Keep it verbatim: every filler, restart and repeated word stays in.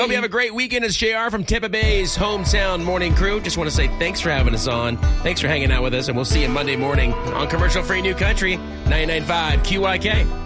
hope you have a great weekend. It's J R from Tampa Bay's Hometown Morning Crew. Just want to say thanks for having us on. Thanks for hanging out with us, and we'll see you Monday morning on Commercial Free New Country, ninety-nine point five Q Y K.